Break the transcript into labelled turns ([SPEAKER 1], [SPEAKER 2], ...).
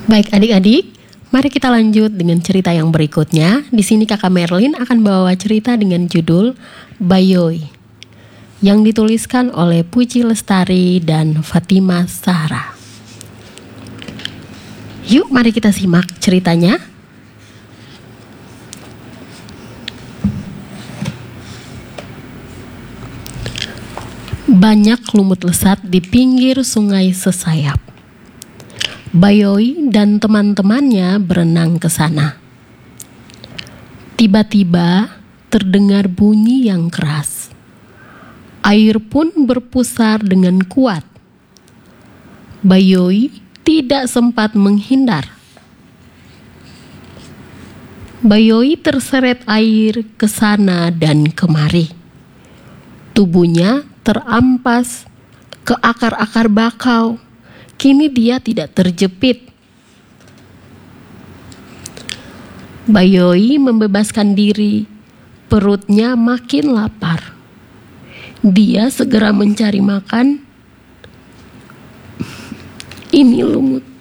[SPEAKER 1] Baik adik-adik, mari kita lanjut dengan cerita yang berikutnya. Di sini Kakak Merlin akan bawa cerita dengan judul Bayoy yang dituliskan oleh Puji Lestari dan Fatima Zahra. Yuk mari kita simak ceritanya. Banyak lumut lesat di pinggir sungai sesayap. Bayoy dan teman-temannya berenang ke sana. Tiba-tiba terdengar bunyi yang keras. Air pun berpusar dengan kuat. Bayoy tidak sempat menghindar. Bayoy terseret air ke sana dan kemari. Tubuhnya terampas ke akar-akar bakau. Kini dia tidak terjepit. Bayoy membebaskan diri. Perutnya makin lapar. Dia segera mencari makan. Ini lumut.